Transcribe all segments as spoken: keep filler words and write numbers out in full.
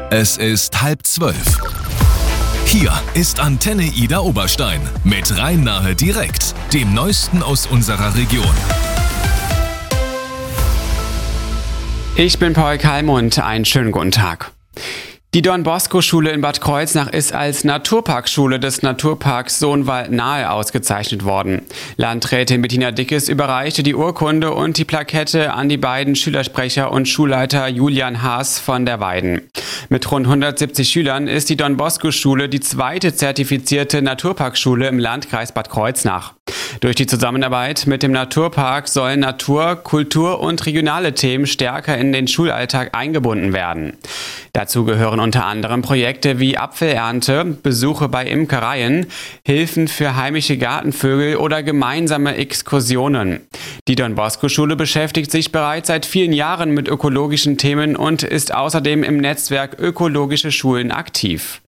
Es ist halb zwölf. Hier ist Antenne Ida Oberstein mit Rhein-Nahe direkt, dem Neuesten aus unserer Region. Ich bin Paul Kalmund, einen schönen guten Tag. Die Don-Bosco-Schule in Bad Kreuznach ist als Naturparkschule des Naturparks Sohnwald-Nahe ausgezeichnet worden. Landrätin Bettina Dickes überreichte die Urkunde und die Plakette an die beiden Schülersprecher und Schulleiter Julian Haas von der Weiden. Mit rund hundertsiebzig Schülern ist die Don-Bosco-Schule die zweite zertifizierte Naturparkschule im Landkreis Bad Kreuznach. Durch die Zusammenarbeit mit dem Naturpark sollen Natur, Kultur und regionale Themen stärker in den Schulalltag eingebunden werden. Dazu gehören unter anderem Projekte wie Apfelernte, Besuche bei Imkereien, Hilfen für heimische Gartenvögel oder gemeinsame Exkursionen. Die Don-Bosco-Schule beschäftigt sich bereits seit vielen Jahren mit ökologischen Themen und ist außerdem im Netzwerk Ökologische Schulen aktiv.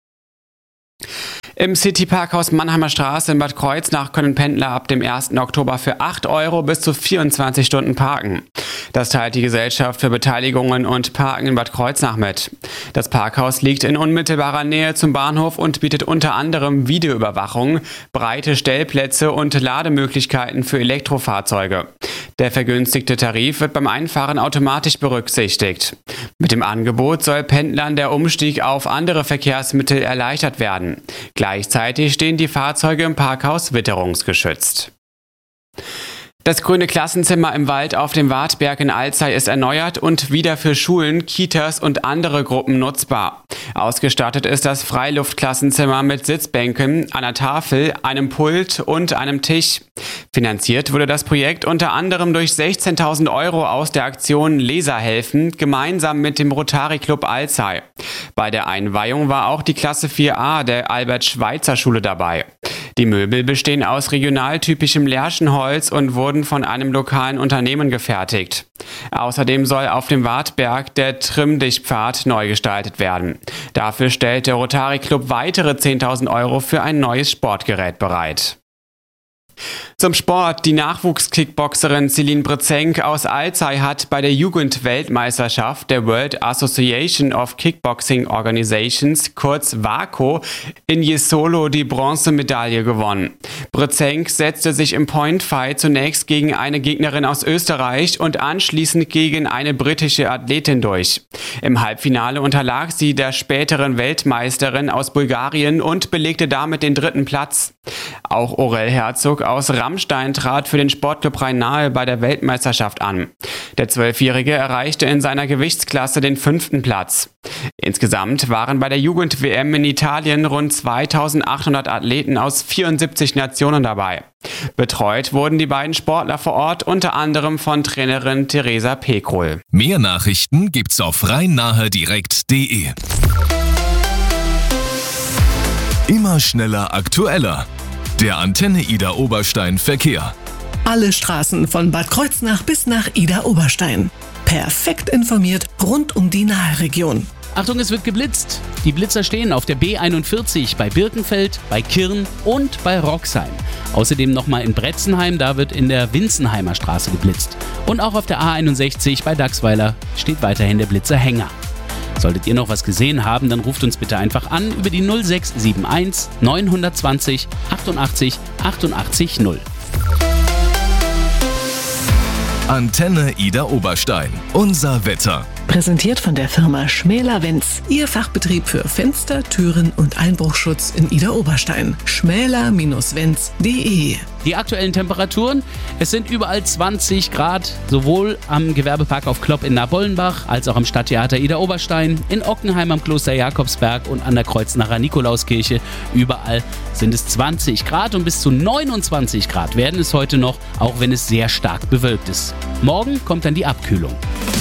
Im City-Parkhaus Mannheimer Straße in Bad Kreuznach können Pendler ab dem ersten Oktober für acht Euro bis zu vierundzwanzig Stunden parken. Das teilt die Gesellschaft für Beteiligungen und Parken in Bad Kreuznach mit. Das Parkhaus liegt in unmittelbarer Nähe zum Bahnhof und bietet unter anderem Videoüberwachung, breite Stellplätze und Lademöglichkeiten für Elektrofahrzeuge. Der vergünstigte Tarif wird beim Einfahren automatisch berücksichtigt. Mit dem Angebot soll Pendlern der Umstieg auf andere Verkehrsmittel erleichtert werden. Gleichzeitig stehen die Fahrzeuge im Parkhaus witterungsgeschützt. Das grüne Klassenzimmer im Wald auf dem Wartberg in Alzey ist erneuert und wieder für Schulen, Kitas und andere Gruppen nutzbar. Ausgestattet ist das Freiluftklassenzimmer mit Sitzbänken, einer Tafel, einem Pult und einem Tisch. Finanziert wurde das Projekt unter anderem durch sechzehntausend Euro aus der Aktion Leser helfen, gemeinsam mit dem Rotary Club Alzey. Bei der Einweihung war auch die Klasse vier a der Albert-Schweitzer-Schule dabei. Die Möbel bestehen aus regionaltypischem Lärchenholz und wurden von einem lokalen Unternehmen gefertigt. Außerdem soll auf dem Wartberg der Trimm-Dich-Pfad neu gestaltet werden. Dafür stellt der Rotary Club weitere zehntausend Euro für ein neues Sportgerät bereit. Zum Sport. Die Nachwuchs-Kickboxerin Celine Brezenk aus Alzey hat bei der Jugendweltmeisterschaft der World Association of Kickboxing Organizations, kurz WAKO, in Jesolo die Bronzemedaille gewonnen. Brezenk setzte sich im Point-Fight zunächst gegen eine Gegnerin aus Österreich und anschließend gegen eine britische Athletin durch. Im Halbfinale unterlag sie der späteren Weltmeisterin aus Bulgarien und belegte damit den dritten Platz. Auch Aurel Herzog aus Rammstein trat für den Sportclub Rhein-Nahe bei der Weltmeisterschaft an. Der Zwölfjährige erreichte in seiner Gewichtsklasse den fünften Platz. Insgesamt waren bei der Jugend-W M in Italien rund zweitausendachthundert Athleten aus vierundsiebzig Nationen dabei. Betreut wurden die beiden Sportler vor Ort unter anderem von Trainerin Theresa Pekrol. Mehr Nachrichten gibt's auf rhein-nahe direkt punkt de. Immer schneller, aktueller. Der Antenne Ida Oberstein Verkehr. Alle Straßen von Bad Kreuznach bis nach Ida Oberstein. Perfekt informiert rund um die Nahe-Region. Achtung, es wird geblitzt. Die Blitzer stehen auf der B einundvierzig bei Birkenfeld, bei Kirn und bei Roxheim. Außerdem nochmal in Bretzenheim, da wird in der Winzenheimer Straße geblitzt. Und auch auf der A einundsechzig bei Dachsweiler steht weiterhin der Blitzer Hänger. Solltet ihr noch was gesehen haben, dann ruft uns bitte einfach an über die null sechs sieben eins neun zwei null achtundachtzig achtundachtzig null. Antenne Ida Oberstein. Unser Wetter. Präsentiert von der Firma Schmäler-Wenz. Ihr Fachbetrieb für Fenster, Türen und Einbruchschutz in Ida Oberstein. schmäler Bindestrich wenz punkt de. Die aktuellen Temperaturen, es sind überall zwanzig Grad, sowohl am Gewerbepark auf Klopp in Nabollenbach als auch am Stadttheater Ida Oberstein, in Ockenheim am Kloster Jakobsberg und an der Kreuznacher Nikolauskirche. Überall sind es zwanzig Grad und bis zu neunundzwanzig Grad werden es heute noch, auch wenn es sehr stark bewölkt ist. Morgen kommt dann die Abkühlung.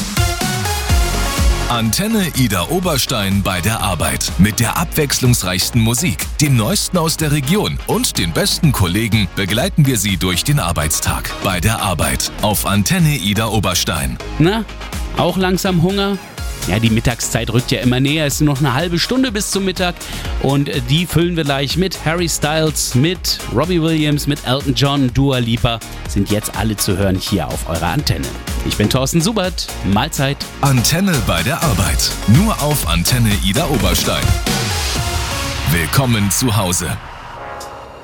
Antenne Ida Oberstein bei der Arbeit. Mit der abwechslungsreichsten Musik, dem Neuesten aus der Region und den besten Kollegen begleiten wir Sie durch den Arbeitstag. Bei der Arbeit auf Antenne Ida Oberstein. Na, auch langsam Hunger? Ja, die Mittagszeit rückt ja immer näher. Es ist nur noch eine halbe Stunde bis zum Mittag. Und die füllen wir gleich mit Harry Styles, mit Robbie Williams, mit Elton John, Dua Lipa. Sind jetzt alle zu hören hier auf eurer Antenne. Ich bin Thorsten Subert. Mahlzeit. Antenne bei der Arbeit. Nur auf Antenne Ida Oberstein. Willkommen zu Hause.